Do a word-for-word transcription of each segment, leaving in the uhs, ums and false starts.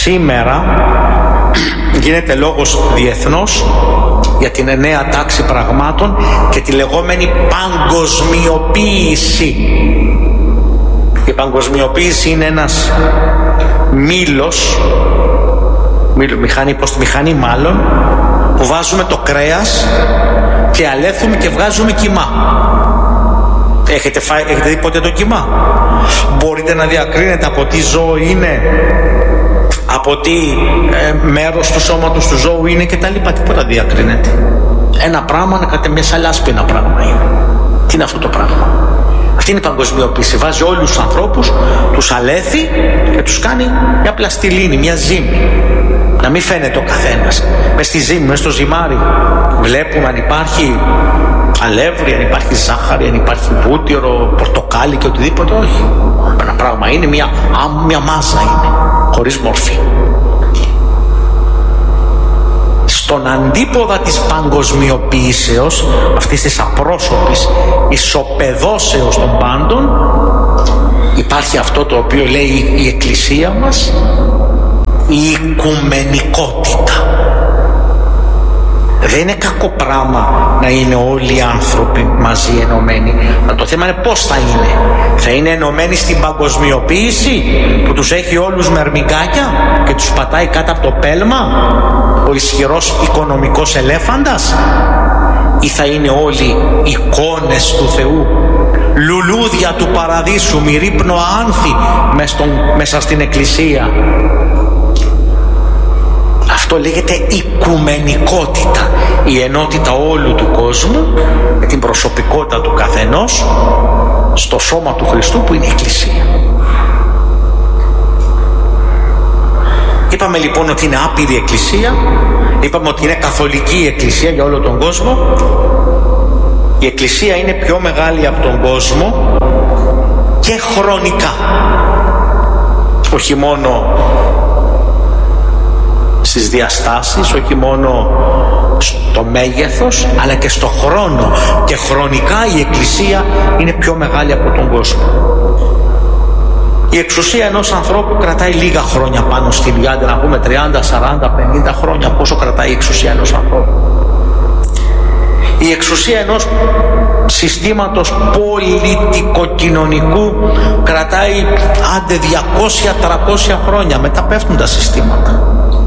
Σήμερα γίνεται λόγος διεθνώς για την νέα τάξη πραγμάτων και τη λεγόμενη παγκοσμιοποίηση. Η παγκοσμιοποίηση είναι ένας μήλος, μήλο, μηχανή, προς τη μηχανή μάλλον, που βάζουμε το κρέας και αλέθουμε και βγάζουμε κιμά. Έχετε, φάει, έχετε δει ποτέ το κιμά? Μπορείτε να διακρίνετε από τι ζώο είναι, από τι ε, μέρος του σώματος του ζώου είναι και τα λοιπά? Τίποτα διακρίνεται. Ένα πράγμα είναι κάτι μέσα λάσπη, ένα πράγμα είναι. Τι είναι αυτό το πράγμα? Αυτή είναι η παγκοσμιοποίηση. Βάζει όλους τους ανθρώπους, τους αλέθει και τους κάνει μια πλαστιλίνη, μια ζύμη. Να μην φαίνεται ο καθένας. Μες στη ζύμη, μες στο ζυμάρι βλέπουμε αν υπάρχει αλεύρι, αν υπάρχει ζάχαρη, αν υπάρχει βούτυρο, πορτοκάλι και οτιδήποτε. Όχι. Ένα πράγμα είναι, μια, μια μάζα είναι, χωρίς μορφή. Στον αντίποδα της παγκοσμιοποίησεως, αυτής της απρόσωπης ισοπεδώσεως των πάντων, υπάρχει αυτό το οποίο λέει η Εκκλησία μας, η οικουμενικότητα. Δεν είναι κακό πράγμα να είναι όλοι οι άνθρωποι μαζί ενωμένοι. Αλλά το θέμα είναι πώς θα είναι. Θα είναι ενωμένοι στην παγκοσμιοποίηση που τους έχει όλους με αρμικάκια και τους πατάει κάτω από το πέλμα ο ισχυρός οικονομικός ελέφαντας, ή θα είναι όλοι εικόνες του Θεού, λουλούδια του παραδείσου, μυρίπνο άνθη μέσα στην Εκκλησία? Αυτό λέγεται οικουμενικότητα, η ενότητα όλου του κόσμου με την προσωπικότητα του καθενός στο σώμα του Χριστού που είναι η Εκκλησία. Είπαμε λοιπόν ότι είναι άπειρη η Εκκλησία, είπαμε ότι είναι καθολική η Εκκλησία για όλο τον κόσμο. Η Εκκλησία είναι πιο μεγάλη από τον κόσμο και χρονικά, όχι μόνο στις διαστάσεις, όχι μόνο στο μέγεθος, αλλά και στο χρόνο, και χρονικά η Εκκλησία είναι πιο μεγάλη από τον κόσμο. Η εξουσία ενός ανθρώπου κρατάει λίγα χρόνια πάνω στη λιάντα, να πούμε τριάντα, σαράντα, πενήντα χρόνια, πόσο κρατάει η εξουσία ενός ανθρώπου. Η εξουσία ενός συστήματος πολιτικοκοινωνικού κρατάει άντε διακόσια με τριακόσια χρόνια, μετά πέφτουν τα συστήματα.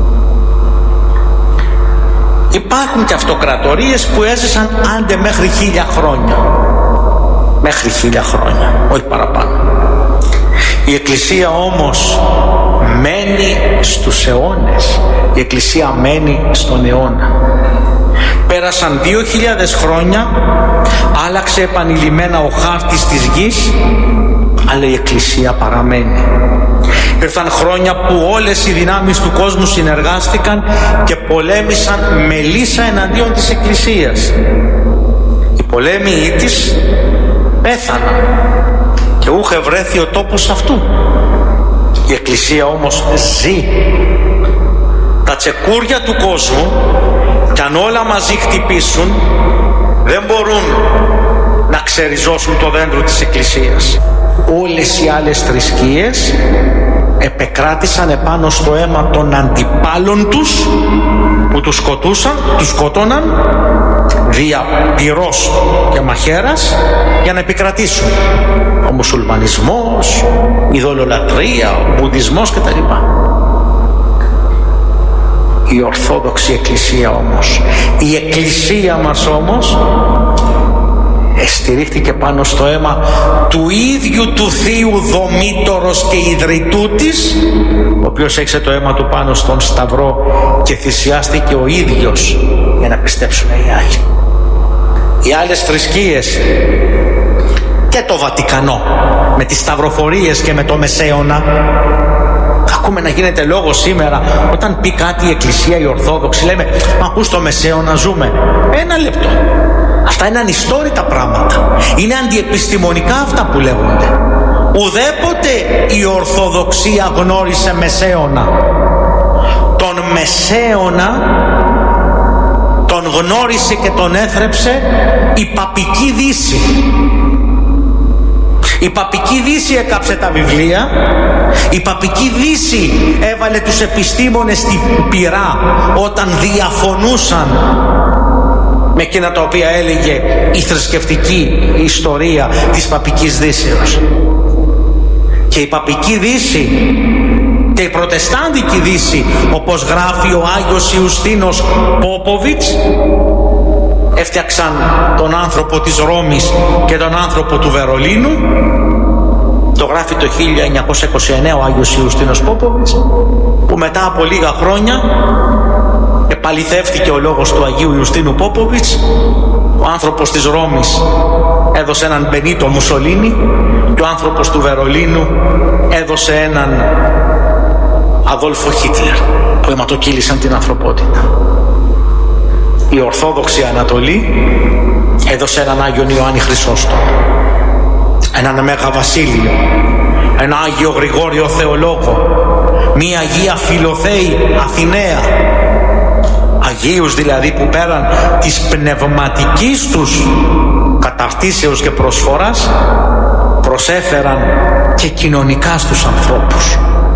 Υπάρχουν και αυτοκρατορίες που έζησαν άντε μέχρι χίλια χρόνια. Μέχρι χίλια χρόνια, όχι παραπάνω. Η Εκκλησία όμως μένει στους αιώνες. Η Εκκλησία μένει στον αιώνα. Πέρασαν δύο χιλιάδες χρόνια, άλλαξε επανειλημμένα ο χάρτης της γης, αλλά η Εκκλησία παραμένει. Ήρθαν χρόνια που όλες οι δυνάμεις του κόσμου συνεργάστηκαν και πολέμησαν με λύσα εναντίον της Εκκλησίας. Οι πολέμοι της πέθαναν και ούχε βρέθη ο τόπος αυτού. Η Εκκλησία όμως ζει. Τα τσεκούρια του κόσμου, κι αν όλα μαζί χτυπήσουν, δεν μπορούν να ξεριζώσουν το δέντρο της Εκκλησίας. Όλες οι άλλες θρησκείες επεκράτησαν επάνω στο αίμα των αντιπάλων τους που τους σκοτούσαν, τους σκότωναν δια πυρός και μαχαίρας για να επικρατήσουν. Ο μουσουλμανισμός, η ειδωλολατρεία, ο βουδισμός κτλ. Η Ορθόδοξη Εκκλησία όμως, η Εκκλησία μας όμως εστηρίχθηκε πάνω στο αίμα του ίδιου του Θείου Δομήτωρος και Ιδρυτού της, ο οποίος έξε το αίμα του πάνω στον Σταυρό και θυσιάστηκε ο ίδιος για να πιστέψουν οι άλλοι. Οι άλλες θρησκείες και το Βατικανό με τις σταυροφορίες και με το Μεσαίωνα, ακούμε να γίνεται λόγο σήμερα όταν πει κάτι η Εκκλησία η Ορθόδοξη, λέμε μα πού στο Μεσαίωνα ζούμε? Ένα λεπτό. Αυτά είναι ανιστόρητα πράγματα. Είναι αντιεπιστημονικά αυτά που λέγονται. Ουδέποτε η Ορθοδοξία γνώρισε Μεσαίωνα. Τον Μεσαίωνα τον γνώρισε και τον έθρεψε η Παπική Δύση. Η Παπική Δύση έκαψε τα βιβλία, η Παπική Δύση έβαλε τους επιστήμονες στην πυρά όταν διαφωνούσαν με εκείνα τα οποία έλεγε η θρησκευτική ιστορία της Παπικής Δύσεως. Και η Παπική Δύση και η Προτεστάντικη Δύση, όπως γράφει ο Άγιος Ιουστίνος Πόποβιτς, έφτιαξαν τον άνθρωπο της Ρώμης και τον άνθρωπο του Βερολίνου. Το γράφει το χίλια εννιακόσια είκοσι εννέα ο Άγιος Ιουστίνος Πόποβιτς, που μετά από λίγα χρόνια επαληθεύτηκε ο λόγος του Αγίου Ιουστίνου Πόποβιτς. Ο άνθρωπος της Ρώμης έδωσε έναν Μπενίτο Μουσολίνι και ο άνθρωπος του Βερολίνου έδωσε έναν Αδόλφο Χίτλερ, που αιματοκύλησαν την ανθρωπότητα. Η Ορθόδοξη Ανατολή έδωσε έναν Άγιον Ιωάννη Χρυσόστομο, έναν Μέγα Βασίλειο, ένα Άγιο Γρηγόριο Θεολόγο, μία Αγία Φιλοθέη Αθηναία, Αγίους δηλαδή που πέραν της πνευματικής τους καταρτήσεως και προσφοράς προσέφεραν και κοινωνικά στους ανθρώπους.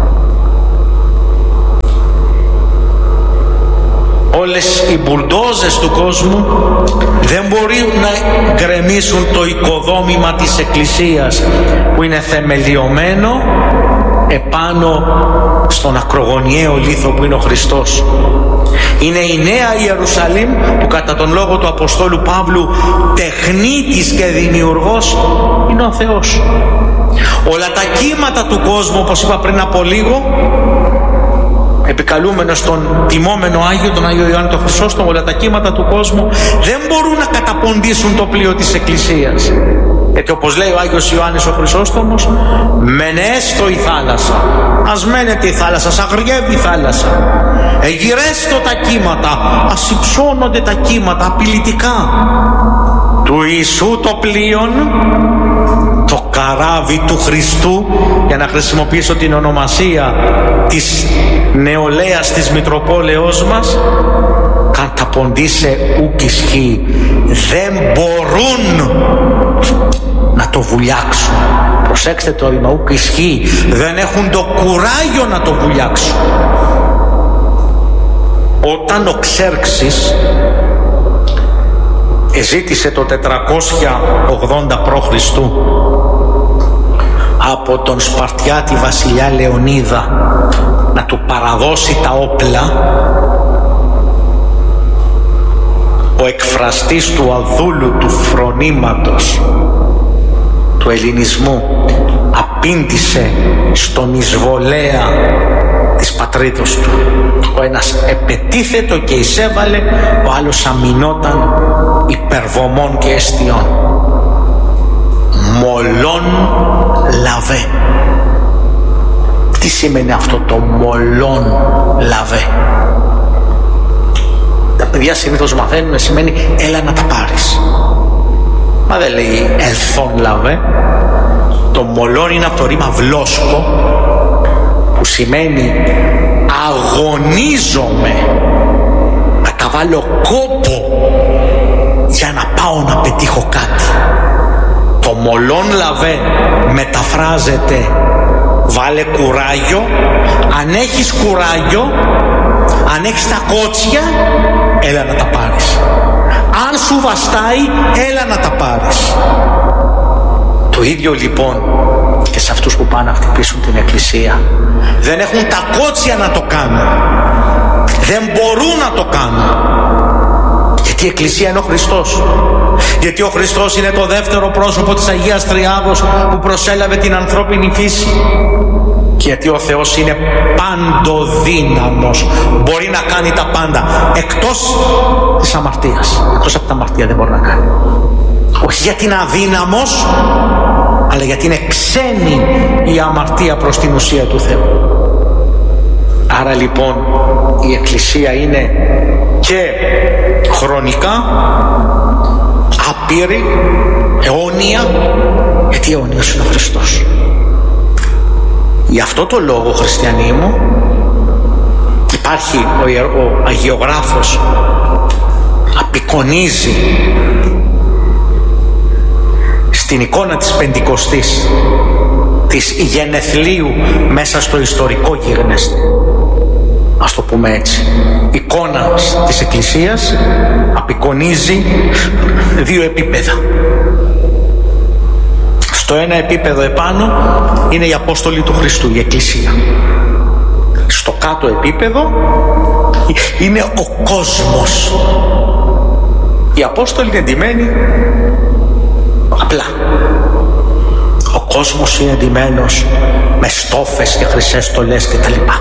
Όλες οι μπουλντόζες του κόσμου δεν μπορεί να γκρεμίσουν το οικοδόμημα της Εκκλησίας, που είναι θεμελιωμένο επάνω στον ακρογωνιαίο λίθο που είναι ο Χριστός. Είναι η Νέα Ιερουσαλήμ που κατά τον λόγο του Αποστόλου Παύλου τεχνίτης και δημιουργός είναι ο Θεός. Όλα τα κύματα του κόσμου, όπως είπα πριν από λίγο, επικαλούμενος τον τιμόμενο Άγιο, τον Άγιο Ιωάννη τον Χρυσόστομο, όλα τα κύματα του κόσμου δεν μπορούν να καταποντήσουν το πλοίο της Εκκλησίας. Γιατί όπως λέει ο Άγιος Ιωάννης ο Χρυσόστομος, μενέστο η θάλασσα, ας μένεται η θάλασσα, ας αγριεύει η θάλασσα, εγυρέστο τα κύματα, ας υψώνονται τα κύματα απειλητικά. Του Ιησού το πλοίον, το καράβι του Χριστού, για να χρησιμοποιήσω την ονομασία της νεολαίας της Μητροπόλεως μας, καταποντήσε ουκ ισχύει. Δεν μπορούν να το βουλιάξουν. Προσέξτε το ρήμα, ουκ ισχύει. Δεν έχουν το κουράγιο να το βουλιάξουν. Όταν ο Ξέρξης ζήτησε το τετρακόσια ογδόντα π.Χ. από τον Σπαρτιάτη βασιλιά Λεωνίδα να του παραδώσει τα όπλα, ο εκφραστής του αδούλου του φρονήματος του ελληνισμού απήντησε στον εισβολέα της πατρίδος του. Ο ένας επετίθετο και εισέβαλε, ο άλλος αμυνόταν υπερβομών και αιστιών. Μολόν λαβέ. Τι σημαίνει αυτό το μολόν λαβέ? Τα παιδιά συνήθως μαθαίνουν, σημαίνει έλα να τα πάρεις. Μα δεν λέει ελθόν λαβέ. Το μολόν είναι από το ρήμα βλόσκο, που σημαίνει αγωνίζομαι, καταβάλω κόπο για να πάω να πετύχω κάτι. Το μολόν λαβέ μεταφράζεται βάλε κουράγιο. Αν έχεις κουράγιο, αν έχεις τα κότσια, έλα να τα πάρεις. Αν σου βαστάει, έλα να τα πάρεις. Το ίδιο λοιπόν και σε αυτούς που πάνε να χτυπήσουν την Εκκλησία. Δεν έχουν τα κότσια να το κάνουν. Δεν μπορούν να το κάνουν. Γιατί η Εκκλησία είναι ο Χριστός. Γιατί ο Χριστός είναι το δεύτερο πρόσωπο της Αγίας Τριάδος που προσέλαβε την ανθρώπινη φύση. Και γιατί ο Θεός είναι παντοδύναμος. Μπορεί να κάνει τα πάντα εκτός της αμαρτίας. Εκτός από τα αμαρτία δεν μπορεί να κάνει. Όχι γιατί είναι αδύναμος, αλλά γιατί είναι ξένη η αμαρτία προς την ουσία του Θεού. Άρα λοιπόν η Εκκλησία είναι και χρονικά άπειρη, αιώνια, γιατί αιώνιος είναι ο Χριστός. Γι' αυτό το λόγο, χριστιανοί μου, υπάρχει ο, ιερο, ο αγιογράφος απεικονίζει στην εικόνα της Πεντηκοστής, της γενεθλίου μέσα στο ιστορικό γίγνεσθε, ας το πούμε έτσι, εικόνα της Εκκλησίας απεικονίζει δύο επίπεδα. Στο ένα επίπεδο επάνω είναι οι Απόστολοι του Χριστού, η Εκκλησία. Στο κάτω επίπεδο είναι ο κόσμος. Οι Απόστολοι είναι ντυμένοι απλά. Ο κόσμος είναι ντυμένος με στόφες και χρυσές στολές και τα λοιπά.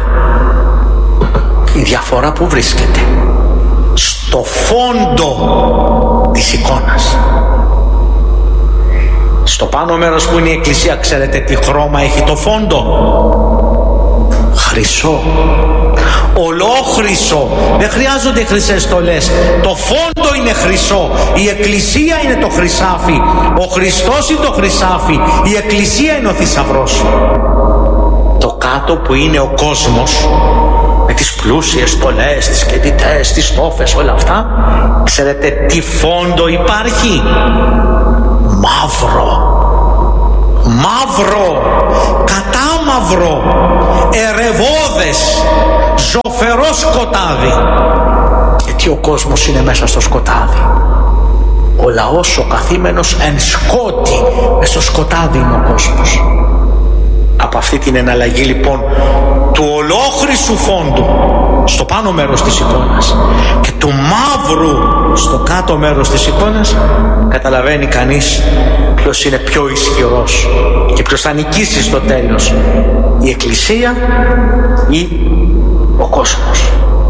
Η διαφορά που βρίσκεται στο φόντο της εικόνας. Στο πάνω μέρος που είναι η Εκκλησία, ξέρετε τι χρώμα έχει το φόντο? Χρυσό. Ολόχρυσο. Δεν χρειάζονται χρυσές στολές. Το φόντο είναι χρυσό. Η Εκκλησία είναι το χρυσάφι. Ο Χριστός είναι το χρυσάφι. Η Εκκλησία είναι ο θησαυρός. Το κάτω που είναι ο κόσμος, με τις πλούσιες στολές, τις κεντητές, τις στόφες, όλα αυτά, ξέρετε τι φόντο υπάρχει? Μαύρο. Μαύρο. Κατάμαυρο. Ερεβώδες. Ζωφερό σκοτάδι. Γιατί ο κόσμος είναι μέσα στο σκοτάδι. Ο λαός ο καθήμενος εν σκότη. Μες στο σκοτάδι είναι ο κόσμος. Από αυτή την εναλλαγή λοιπόν του ολόχρυσου φόντου στο πάνω μέρος της εικόνας και του μαύρου στο κάτω μέρος της εικόνας, καταλαβαίνει κανείς ποιος είναι πιο ισχυρός και ποιος θα νικήσει στο τέλος, η Εκκλησία ή ο κόσμος.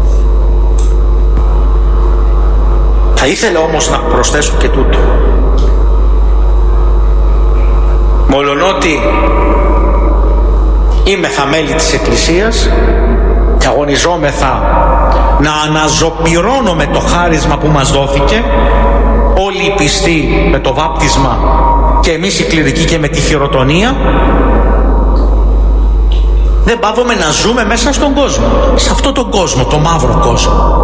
Θα ήθελα όμως να προσθέσω και τούτο. Μολονότι είμεθα μέλη της Εκκλησίας και αγωνιζόμεθα να αναζωπυρώνουμε το χάρισμα που μας δόθηκε, όλοι οι πιστοί με το βάπτισμα και εμείς οι κληρικοί και με τη χειροτονία, δεν πάβουμε να ζούμε μέσα στον κόσμο, σε αυτόν τον κόσμο, το μαύρο κόσμο.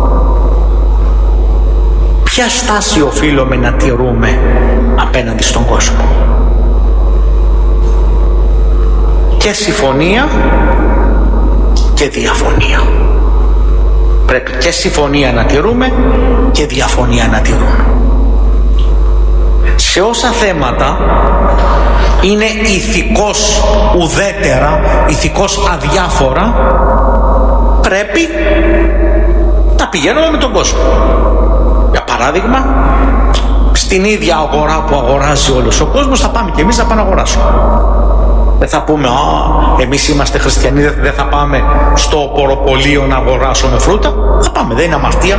Ποια στάση οφείλουμε να τηρούμε απέναντι στον κόσμο? Και συμφωνία και διαφωνία. Πρέπει και συμφωνία να τηρούμε και διαφωνία να τηρούμε. Σε όσα θέματα είναι ηθικώς ουδέτερα, ηθικώς αδιάφορα, πρέπει να πηγαίνουμε με τον κόσμο. Για παράδειγμα, στην ίδια αγορά που αγοράζει όλος ο κόσμος θα πάμε και εμείς να πάμε να αγοράσουμε. Δεν θα πούμε, α, εμείς είμαστε χριστιανοί, δεν θα πάμε στο ποροπωλείο να αγοράσουμε φρούτα. Θα πάμε, δεν είναι αμαρτία.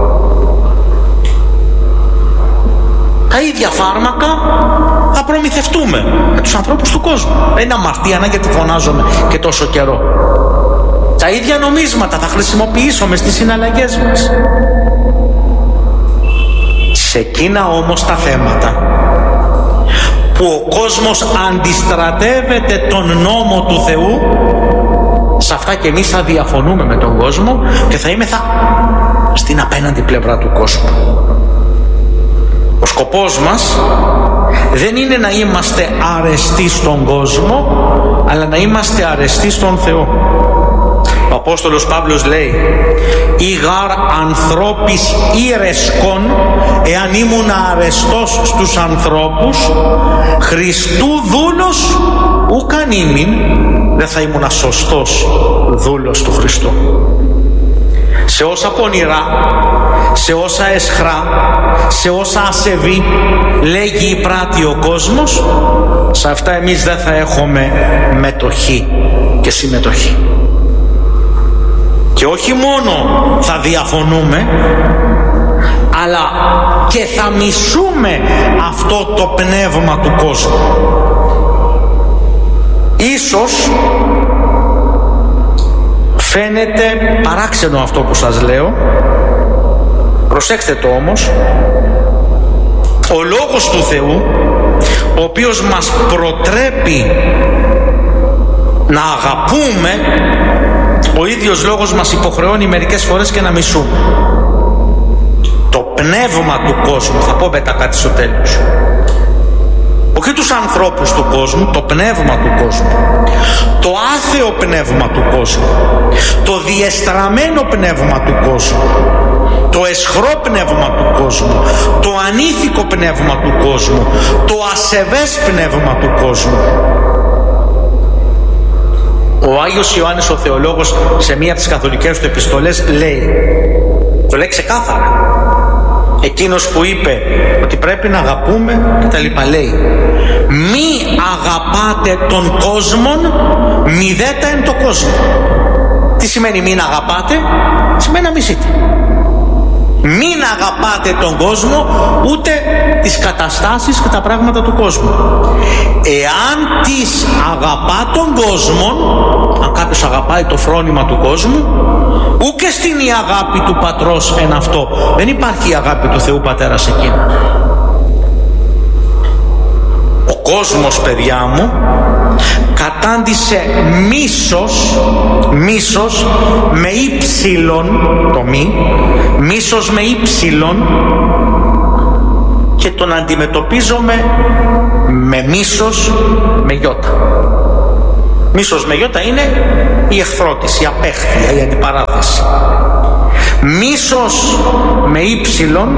Τα ίδια φάρμακα θα προμηθευτούμε με τους ανθρώπους του κόσμου. Δεν είναι αμαρτία, να γιατί φωνάζομαι και τόσο καιρό. Τα ίδια νομίσματα θα χρησιμοποιήσουμε στις συναλλαγές μας. Σε εκείνα όμως τα θέματα που ο κόσμος αντιστρατεύεται τον νόμο του Θεού, σε αυτά και εμείς θα διαφωνούμε με τον κόσμο και θα είμεθα στην απέναντι πλευρά του κόσμου. Ο σκοπός μας δεν είναι να είμαστε αρεστοί στον κόσμο, αλλά να είμαστε αρεστοί στον Θεό. Ο Απόστολος Παύλος λέει, «Ή γάρ ανθρώπης ήρεσκον, εάν ήμουν αρεστός στους ανθρώπους, Χριστού δούλος ουκαν ήμην», δεν θα ήμουν σωστός δούλος του Χριστού. Σε όσα πονηρά, σε όσα εσχρά, σε όσα ασεβή λέγει ή πράττει ο κόσμος, σε αυτά εμείς δεν θα έχουμε μετοχή και συμμετοχή. Και όχι μόνο θα διαφωνούμε, αλλά και θα μισούμε αυτό το πνεύμα του κόσμου. Ίσως φαίνεται παράξενο αυτό που σας λέω, προσέξτε το όμως, ο Λόγος του Θεού, ο οποίος μας προτρέπει να αγαπούμε, ο ίδιος Λόγος μας υποχρεώνει μερικές φορές και να μισούμε. Το πνεύμα του κόσμου, θα πω μετά κάτι στο τέλος, όχι τους ανθρώπους του κόσμου, το πνεύμα του κόσμου, το άθεο πνεύμα του κόσμου, το διεστραμμένο πνεύμα του κόσμου, το αισχρό πνεύμα του κόσμου, το ανήθικο πνεύμα του κόσμου, το ασεβές πνεύμα του κόσμου. Ο Άγιος Ιωάννης ο Θεολόγος σε μία από τις καθολικές του επιστολές λέει, το λέει ξεκάθαρα, εκείνος που είπε ότι πρέπει να αγαπούμε και τα λοιπά, λέει μη αγαπάτε τον κόσμον μη δέτα εν το κόσμο. Τι σημαίνει μην αγαπάτε? Σημαίνει να μισείτε. Μην αγαπάτε τον κόσμο, ούτε τις καταστάσεις και τα πράγματα του κόσμου. Εάν τις αγαπά τον κόσμο, αν κάποιος αγαπάει το φρόνημα του κόσμου, ούτε στην η αγάπη του πατρός εν αυτό. Δεν υπάρχει η αγάπη του Θεού Πατέρα σε εκείνο. Ο κόσμος, παιδιά μου, κατάντησε μίσος, μίσος με ύψιλον, το μη, μίσος με ύψιλον, και τον αντιμετωπίζομαι με μίσος με γιώτα. Μίσος με γιώτα είναι η εχθρότηση, η απέχθεια, η αντιπαράθεση. Μίσος με ύψιλον,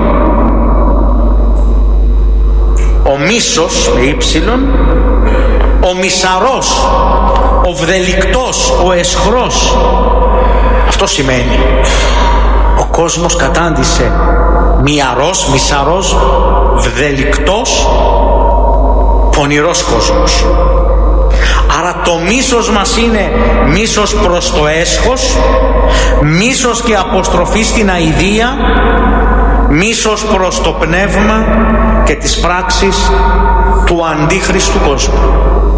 ο μίσος με ύψιλον, ο μισαρός, ο βδελικτός, ο εσχρός. Αυτό σημαίνει ο κόσμος κατάντησε μιαρός, μισαρός, βδελικτός, πονηρός κόσμος. Άρα το μίσος μας είναι μίσος προς το έσχος, μίσος και αποστροφή στην αηδία, μίσος προς το πνεύμα και τις πράξεις του αντίχριστου κόσμου.